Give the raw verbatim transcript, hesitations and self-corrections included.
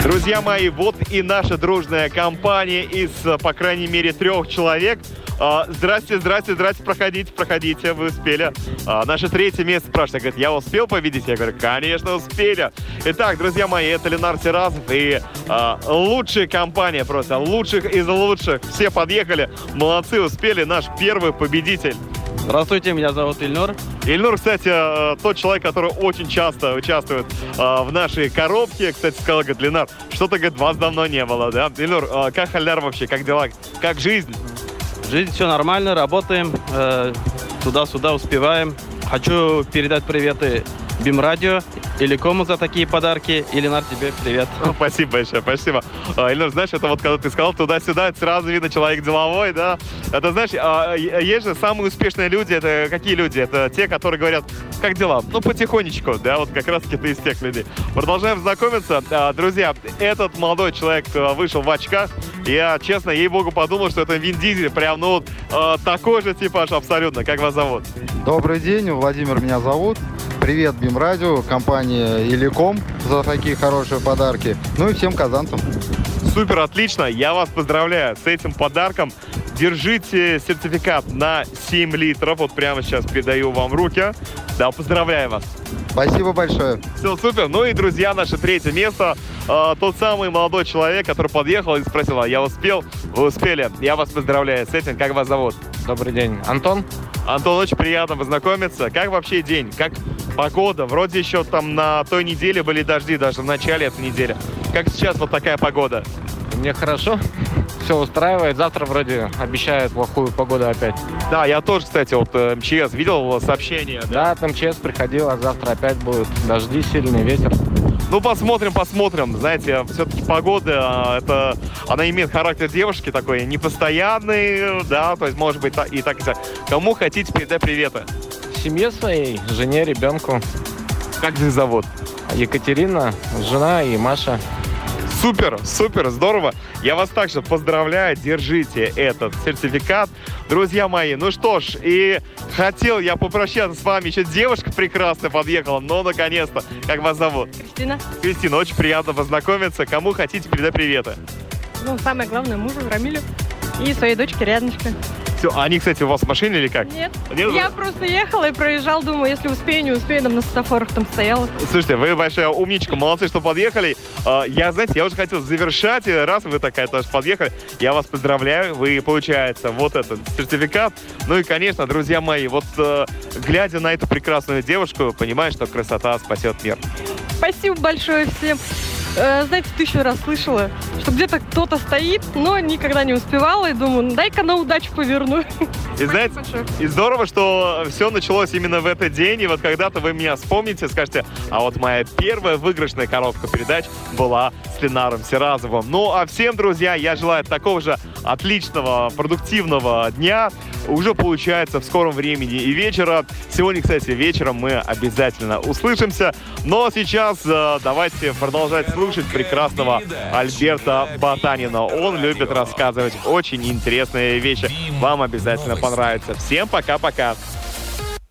Друзья мои, вот и наша дружная компания из, по крайней мере, трех человек. А, здрасте, здрасте, здрасте, проходите, проходите, вы успели. А, наше третье место спрашивает, говорит, я успел победить? Я говорю, конечно, успели. Итак, друзья мои, это Ленар Сиразов и а, лучшая компания, просто лучших из лучших. Все подъехали, молодцы, успели, наш первый победитель. Здравствуйте, меня зовут Ильнур. Ильнур, кстати, тот человек, который очень часто участвует в нашей коробке. Кстати, сказал, говорит, Ленар, что-то, говорит, вас давно не было, да? Ильнур, как Хальдар вообще, как дела, как жизнь? Жизнь все нормально, работаем, э, туда-сюда успеваем. Хочу передать приветы Бимрадио, Иликому за такие подарки. Ильнар, тебе привет. Спасибо большое, спасибо. Ильнур, знаешь, это вот когда ты сказал туда-сюда, это сразу видно, человек деловой, да? Это, знаешь, есть же самые успешные люди, это какие люди? Это те, которые говорят, как дела? Ну, потихонечку, да, вот как раз-таки ты из тех людей. Продолжаем знакомиться. Друзья, этот молодой человек вышел в очках. Я, честно, ей-богу, подумал, что это Вин Дизель, прям, ну, вот такой же типаж абсолютно. Как вас зовут? Добрый день, Владимир меня зовут. Привет, Бимрадио, компания Иликом за такие хорошие подарки. Ну и всем казанцам. Супер, отлично. Я вас поздравляю с этим подарком. Держите сертификат на семь литров. Вот прямо сейчас передаю вам в руки. Да, поздравляю вас. Спасибо большое. Все, супер. Ну и, друзья, наше третье место. Э, тот самый молодой человек, который подъехал и спросил, а я успел? Вы успели. Я вас поздравляю с этим. Как вас зовут? Добрый день. Антон. Антон, очень приятно познакомиться. Как вообще день? Как погода? Вроде еще там на той неделе были дожди, даже в начале этой недели. Как сейчас вот такая погода? Мне хорошо. Все устраивает. Завтра вроде обещают плохую погоду опять. Да, я тоже, кстати, вот эм че эс видел сообщение. Да, от эм че эс приходил, а завтра опять будут дожди, сильный ветер. Ну, посмотрим, посмотрим. Знаете, все-таки погода, это, она имеет характер девушки такой непостоянный, да, то есть, может быть, и так, и так. Кому хотите передать приветы? Семье своей, жене, ребенку. Как их зовут? Екатерина, жена и Маша. Супер, супер, здорово. Я вас также поздравляю, держите этот сертификат. Друзья мои, ну что ж, и хотел я попрощаться с вами. Еще девушка прекрасная подъехала, но наконец-то. Как вас зовут? Кристина. Кристина, очень приятно познакомиться. Кому хотите передать приветы? Ну, самое главное, мужу, Рамилю и своей дочке Рядочка. Все, а они, кстати, у вас в машине или как? Нет. Нет? Я просто ехала и проезжал, думаю, если успею, не успею, там на светофорах там стояла. Слушайте, вы большая умничка, молодцы, что подъехали. Я, знаете, я уже хотел завершать, раз вы такая тоже подъехали, я вас поздравляю, вы получаете вот этот сертификат. Ну и, конечно, друзья мои, вот глядя на эту прекрасную девушку, понимаешь, что красота спасет мир. Спасибо большое всем. Знаете, тысячу раз слышала, что где-то кто-то стоит, но никогда не успевала, и думаю, ну, дай-ка на удачу поверну. И знаете, и здорово, что все началось именно в этот день, и вот когда-то вы меня вспомните, скажете, а вот моя первая выигрышная коробка передач была с Ленаром Сиразовым. Ну, а всем, друзья, я желаю такого же отличного, продуктивного дня. Уже получается в скором времени и вечера. Сегодня, кстати, вечером мы обязательно услышимся. Но сейчас э, давайте продолжать слушать прекрасного Альберта Ботанина. Он любит рассказывать очень интересные вещи. Вам обязательно понравится. Всем пока-пока.